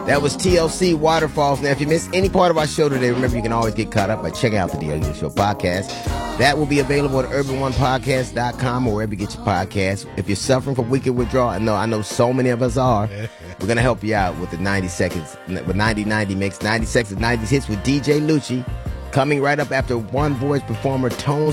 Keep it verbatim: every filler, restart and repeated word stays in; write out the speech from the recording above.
That was T L C Waterfalls. Now, if you missed any part of our show today, remember you can always get caught up by checking out the D L U Show podcast. That will be available at urban one podcast dot com or wherever you get your podcasts. If you're suffering from weekend withdrawal, I know I know so many of us are. We're gonna help you out with the ninety seconds, with ninety ninety mix, ninety seconds of nineties hits with D J Lucci. Coming right up after One Voice performer Tone